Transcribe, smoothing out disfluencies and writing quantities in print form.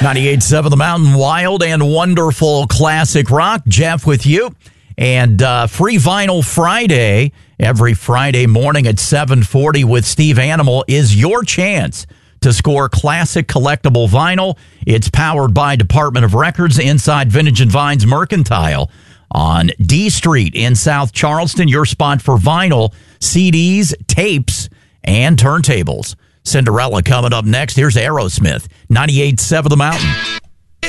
98.7 The Mountain, wild and wonderful classic rock. Jeff with you. And Free Vinyl Friday, every Friday morning at 7:40 with Steve Animal, is your chance to score classic collectible vinyl. It's powered by Department of Records inside Vintage and Vines Mercantile on D Street in South Charleston. Your spot for vinyl, CDs, tapes, and turntables. Cinderella coming up next. Here's Aerosmith, 98.7 The Mountain.